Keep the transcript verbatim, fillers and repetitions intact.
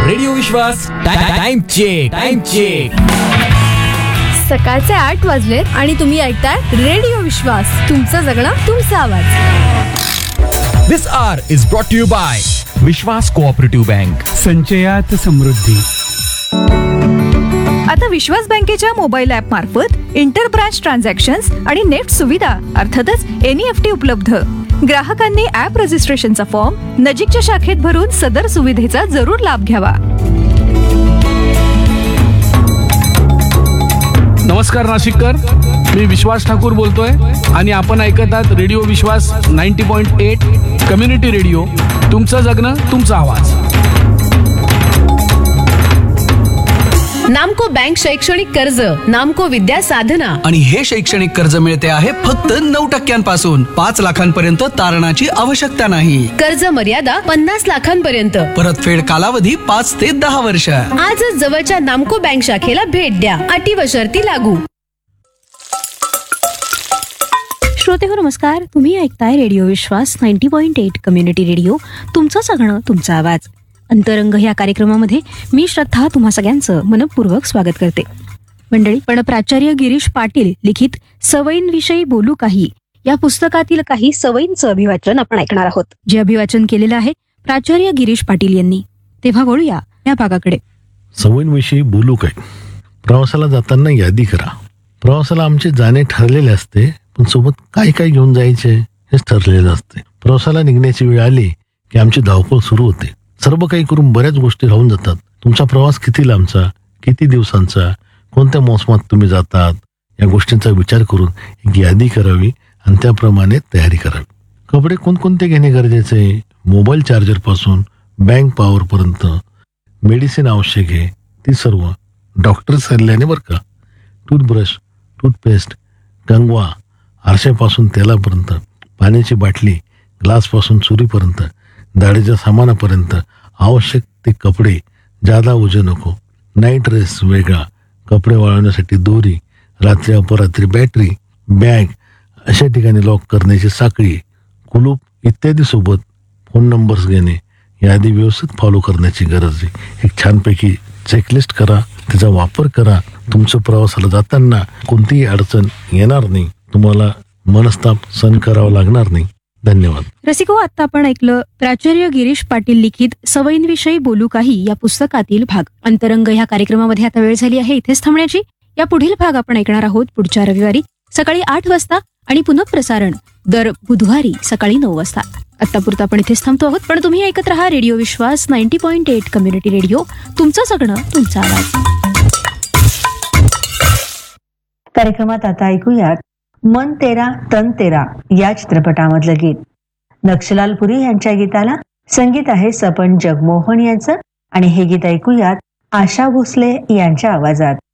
Radio विश्वास time check time check. सकाळचे आठ वाजलेत आणि तुम्ही ऐकताय रेडिओ विश्वास. तुमचं जगणं तुमचा आवाज. दिस R is brought you bye Vishwas cooperative bank. संचयात समृद्धी. आता विश्वास बँकेच्या मोबाईल ऍप मार्फत इंटरब्रांच ट्रान्झॅक्शन्स आणि नेट सुविधा अर्थातच एनईएफटी उपलब्ध. ग्राहकांनी ऍप रजिस्ट्रेशनचा फॉर्म नजीकच्या शाखेत भरून सदर सुविधेचा जरूर लाभ घ्यावा. नमस्कार नाशिककर, मी विश्वास ठाकूर बोलतोय आणि आपण ऐकत आहात रेडिओ विश्वास ninety point eight community radio. तुमचं जगणं तुमचा आवाज. नामको बँक शैक्षणिक कर्ज, नामको विद्या साधना. आणि हे शैक्षणिक कर्ज मिळते आहे फक्त नऊ टक्क्यांपासून पाच लाखांपर्यंत तारणाची आवश्यकता नाही. कर्ज मर्यादा पन्नास लाखांपर्यंत. परतफेड कालावधी पाच ते दहा वर्ष. आजच जवळच्या नामको बँक शाखेला भेट द्या. अटी व शर्ती लागू. श्रोते हो नमस्कार, तुम्ही ऐकताय रेडिओ विश्वास ninety point eight community radio. तुमचं सगळं तुमचा आवाज. अंतरंग या कार्यक्रमामध्ये मी श्रद्धा तुम्हा सगळ्यांचं मनपूर्वक स्वागत करते. मंडळी, पण प्राचार्य गिरीश पाटील लिखित सवयींविषयी बोलू काही या पुस्तकातील काही सवयींचं अभिवाचन आपण ऐकणार आहोत, जे अभिवाचन केलेलं आहे प्राचार्य गिरीश पाटील यांनी. तेव्हा वळूया या भागाकडे. सवयींविषयी बोलू काय. प्रवासाला जाताना यादी करा. प्रवासाला आमचे जाणे ठरलेले असते, पण सोबत काय काय घेऊन जायचे हेच ठरलेलं असते. प्रवासाला निघण्याची वेळ आली की आमची धावपळ सुरू होते. सर्व काही करून बऱ्याच गोष्टी राहून जातात. तुमचा प्रवास किती लांबचा, किती दिवसांचा, कोणत्या मोसमात तुम्ही जातात या गोष्टींचा विचार करून एक यादी करावी आणि त्याप्रमाणे तयारी करावी. कपडे कोणकोणते घेणे गरजेचे, मोबाईल चार्जर पासून बँक पॉवर पर्यंत मेडिसिन आवश्यक आहे ती सर्व डॉक्टर सल्ल्याने बरं का. टूथब्रश, टूथपेस्ट, कंगवा, आरशापासून तेलापर्यंत, पाण्याची बाटली, ग्लासपासून सुरीपर्यंत, दाढीच्या सामानापर्यंत आवश्यक ते कपडे, जादा ओझं नको. नाईट ड्रेस वेगळा, कपडे वाळवण्यासाठी दोरी, रात्री अपरात्री बॅटरी, बॅग, अशा ठिकाणी लॉक करण्याची साखळी, कुलूप इत्यादी सोबत फोन नंबर्स घेणे. यादी व्यवस्थित फॉलो करण्याची गरज आहे. एक छानपैकी चेकलिस्ट करा, त्याचा वापर करा. तुमचं प्रवासाला जाताना कोणतीही अडचण येणार नाही, तुम्हाला मनस्ताप सहन करावा लागणार नाही. धन्यवाद. रसिको, आता आपण ऐकलं प्राचार्य गिरीश पाटील लिखित सवयींविषयी बोलू काही या पुस्तकातील भाग. अंतरंग या कार्यक्रमामध्ये आता वेळ झाली आहे इथेच थांबण्याची. या पुढील भाग आपण ऐकणार आहोत पुढच्या रविवारी सकाळी आठ वाजता आणि पुनःप्रसारण दर बुधवारी सकाळी नऊ वाजता. आतापुरता आपण इथेच थांबतो आहोत, पण तुम्ही ऐकत राहा रेडिओ विश्वास ninety point eight community radio. तुमचं सगळं तुमचा आवाज. कार्यक्रमात आता ऐकूयात मन तेरा तन तेरा या चित्रपटामधलं गीत. नक्षलाल पुरी यांच्या गीताला संगीत आहे सपन जगमोहन यांचं आणि हे गीत ऐकूयात आशा भोसले यांच्या आवाजात.